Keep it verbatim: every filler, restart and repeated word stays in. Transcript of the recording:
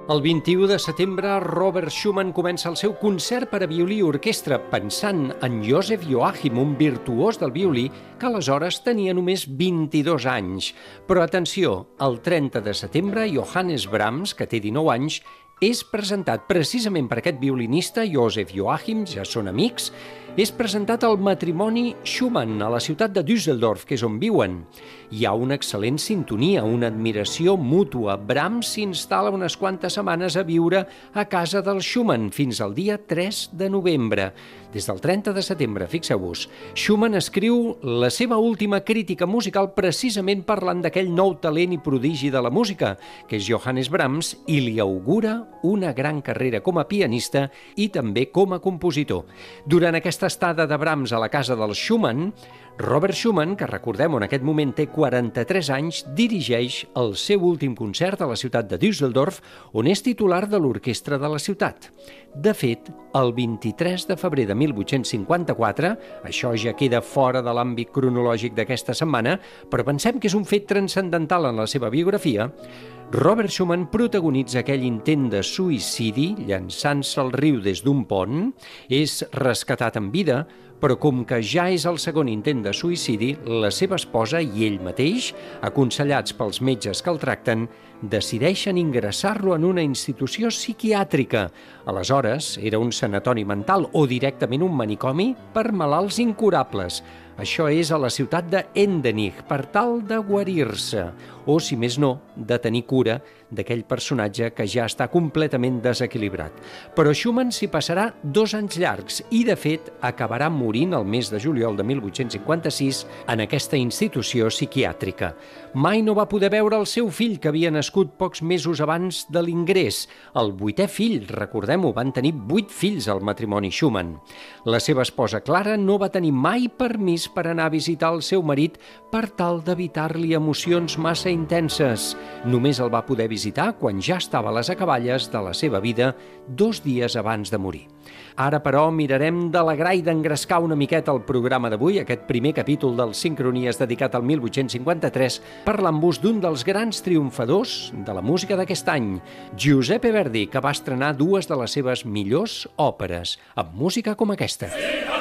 El vint-i-u de setembre, Robert Schumann comença el seu concert per a violí i orquestra pensant en Joseph Joachim, un virtuós del violí que aleshores tenia només vint-i-dos anys. Però atenció, el trenta de setembre, Johannes Brahms, que té dinou anys, és presentat precisament per aquest violinista, Joseph Joachim, ja són amics, és presentat al matrimoni Schumann a la ciutat de Düsseldorf, que és on viuen. Hi ha una excel·lent sintonia, una admiració mútua. Brahms s'instal·la unes quantes setmanes a viure a casa del Schumann fins al dia tres de novembre. Des del trenta de setembre, fixeu-vos, Schumann escriu la seva última crítica musical precisament parlant d'aquell nou talent i prodigi de la música, que és Johannes Brahms, i li augura una gran carrera com a pianista i també com a compositor. Durant aquesta estada de Brahms a la casa del Schumann, Robert Schumann, que recordem en aquest moment té quaranta-tres anys, dirigeix el seu últim concert a la ciutat de Düsseldorf, on és titular de l'orquestra de la ciutat. De fet, el vint-i-tres de febrer de mil vuit-cents cinquanta-quatre, això ja queda fora de l'àmbit cronològic d'aquesta setmana, però pensem que és un fet transcendental en la seva biografia, Robert Schumann protagonitza aquell intent de suïcidi llançant-se al riu des d'un pont, és rescatat en vida, però com que ja és el segon intent de suïcidi, la seva esposa i ell mateix, aconsellats pels metges que el tracten, decideixen ingressar-lo en una institució psiquiàtrica. Aleshores, era un sanatori mental o directament un manicomi per malalts incurables. Això és a la ciutat d'Endenich, per tal de guarir-se, o, si més no, de tenir cura d'aquell personatge que ja està completament desequilibrat. Però Schumann s'hi passarà dos anys llargs i, de fet, acabarà morint el mes de juliol de mil vuit-cents cinquanta-sis en aquesta institució psiquiàtrica. Mai no va poder veure el seu fill, que havia nascut pocs mesos abans de l'ingrés. El vuitè fill, recordem-ho, van tenir vuit fills al matrimoni Schumann. La seva esposa Clara no va tenir mai permís per anar a visitar el seu marit per tal d'evitar-li emocions massa intenses. Només el va poder visitar quan ja estava a les acaballes de la seva vida dos dies abans de morir. Ara, però, mirarem d'alegrar i d'engrescar una miqueta el programa d'avui, aquest primer capítol del Sincronies dedicat al mil vuit-cents cinquanta-tres, parlant-vos d'un dels grans triomfadors de la música d'aquest any, Giuseppe Verdi, que va estrenar dues de les seves millors òperes, amb música com aquesta.